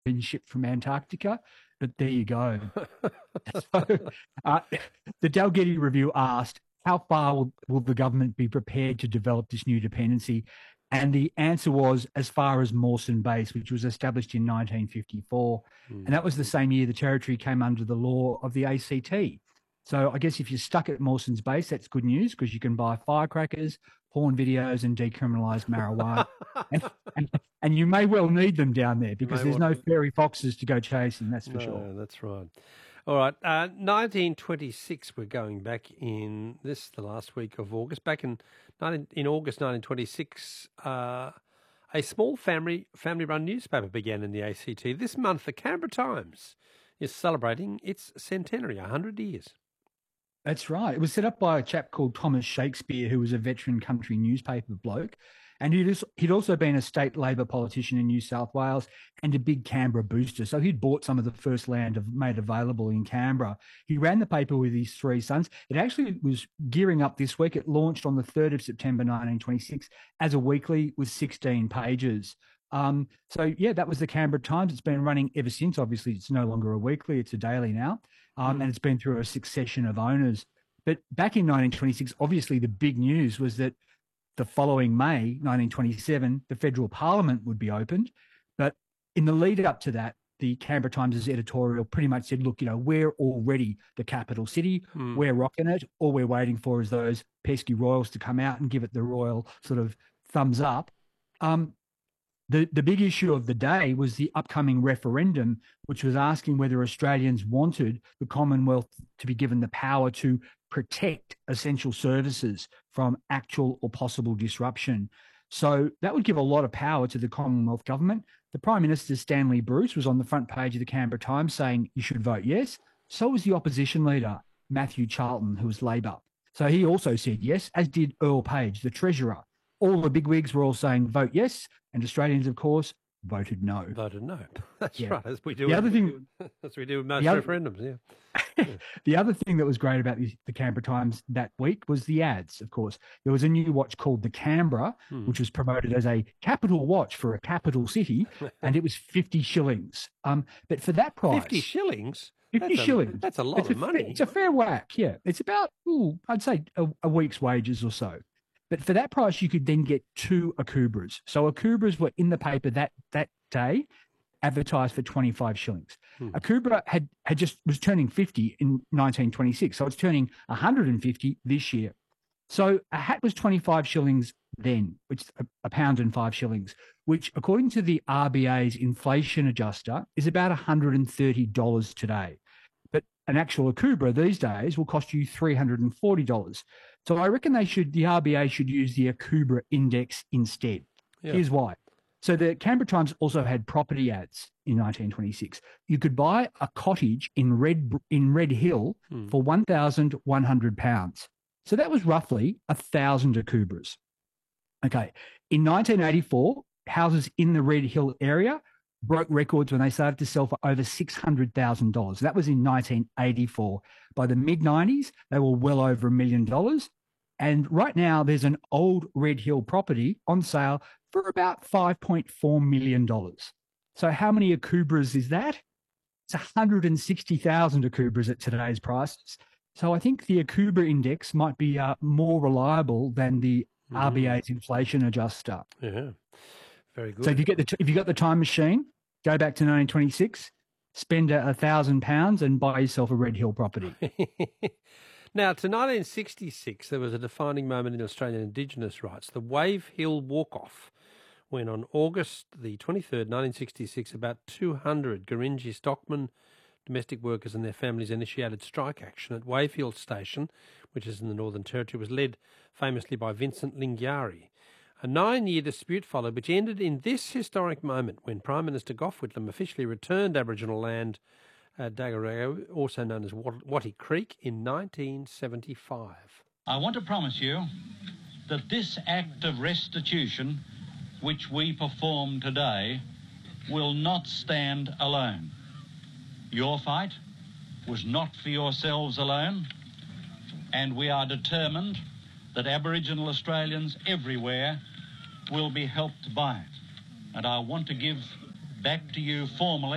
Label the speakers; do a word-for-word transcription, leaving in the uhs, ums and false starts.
Speaker 1: been shipped from Antarctica. But there you go. So, uh, the Dalgety Review asked, how far will, will the government be prepared to develop this new dependency? And the answer was as far as Mawson Base, which was established in nineteen fifty-four. Mm. And that was the same year the territory came under the law of the A C T. So I guess if you're stuck at Mawson's Base, that's good news because you can buy firecrackers, porn videos, and decriminalised marijuana. and, and, and you may well need them down there because there's no fairy foxes to go chasing, that's for
Speaker 2: no,
Speaker 1: sure.
Speaker 2: That's right. All right, uh, nineteen twenty-six, we're going back in this, the last week of August. Back in nineteen, in August nineteen twenty-six, uh, a small family, family-run newspaper began in the A C T. This month, the Canberra Times is celebrating its centenary, one hundred years.
Speaker 1: That's right. It was set up by a chap called Thomas Shakespeare, who was a veteran country newspaper bloke. And he'd, he'd also been a state Labor politician in New South Wales and a big Canberra booster. So he'd bought some of the first land made available in Canberra. He ran the paper with his three sons. It actually was gearing up this week. It launched on the third of September nineteen twenty-six as a weekly with sixteen pages. Um, so, yeah, that was the Canberra Times. It's been running ever since. Obviously, it's no longer a weekly. It's a daily now. Um, mm. And it's been through a succession of owners. But back in nineteen twenty-six, obviously the big news was that the following May, nineteen twenty-seven, the federal parliament would be opened. But in the lead up to that, the Canberra Times' editorial pretty much said, look, you know, we're already the capital city. Mm. We're rocking it. All we're waiting for is those pesky royals to come out and give it the royal sort of thumbs up. Um, The, the big issue of the day was the upcoming referendum, which was asking whether Australians wanted the Commonwealth to be given the power to protect essential services from actual or possible disruption. So that would give a lot of power to the Commonwealth government. The Prime Minister, Stanley Bruce, was on the front page of the Canberra Times saying you should vote yes. So was the opposition leader, Matthew Charlton, who was Labor. So he also said yes, as did Earl Page, the Treasurer. All the bigwigs were all saying vote yes, and Australians, of course, voted no.
Speaker 2: Voted no. That's
Speaker 1: yeah.
Speaker 2: right. As we do.
Speaker 1: The
Speaker 2: with,
Speaker 1: other thing,
Speaker 2: as we do with most
Speaker 1: other,
Speaker 2: referendums. Yeah.
Speaker 1: yeah. The other thing that was great about the, the Canberra Times that week was the ads. Of course, there was a new watch called the Canberra, hmm. which was promoted as a capital watch for a capital city, and it was fifty shillings. Um, but for that price,
Speaker 2: fifty shillings.
Speaker 1: Fifty
Speaker 2: that's
Speaker 1: shillings.
Speaker 2: A, that's a lot
Speaker 1: it's
Speaker 2: of
Speaker 1: a
Speaker 2: money.
Speaker 1: Fair, it's a fair whack. Yeah, it's about ooh, I'd say a, a week's wages or so. But for that price, you could then get two Akubras. So Akubras were in the paper that that day, advertised for twenty-five shillings. Hmm. Akubra had, had just was turning fifty in nineteen twenty-six, so it's turning one hundred fifty this year. So a hat was twenty-five shillings then, which is a, a pound and five shillings, which according to the R B A's inflation adjuster is about one hundred thirty dollars today. But an actual Akubra these days will cost you three hundred forty dollars. So I reckon they should, the R B A should use the Akubra index instead. Yeah. Here's why. So the Canberra Times also had property ads in nineteen twenty-six. You could buy a cottage in Red in Red Hill hmm. for one thousand one hundred pounds. So that was roughly a thousand Akubras. Okay. In nineteen eighty-four, houses in the Red Hill area broke records when they started to sell for over six hundred thousand dollars. That was in nineteen eighty-four. By the mid nineties, they were well over a million dollars. And right now, there's an old Red Hill property on sale for about five point four million dollars. So how many Akubras is that? It's one hundred sixty thousand Akubras at today's prices. So I think the Akubra index might be uh, more reliable than the mm. R B A's inflation adjuster.
Speaker 2: Yeah. Very good.
Speaker 1: So if you get the if you got the time machine, go back to nineteen twenty-six, spend a, a thousand pounds, and buy yourself a Red Hill property.
Speaker 2: Now, to nineteen sixty-six, there was a defining moment in Australian Indigenous rights, the Wave Hill Walk-Off, when on August the twenty-third, nineteen sixty-six, about two hundred Gurindji stockmen, domestic workers and their families initiated strike action at Wave Hill Station, which is in the Northern Territory, was led famously by Vincent Lingiari. A nine-year dispute followed, which ended in this historic moment when Prime Minister Gough Whitlam officially returned Aboriginal land at Dagarago, also known as Wattie Creek, in nineteen seventy-five.
Speaker 3: I want to promise you that this act of restitution, which we perform today, will not stand alone. Your fight was not for yourselves alone, and we are determined that Aboriginal Australians everywhere will be helped by it. And I want to give back to you formally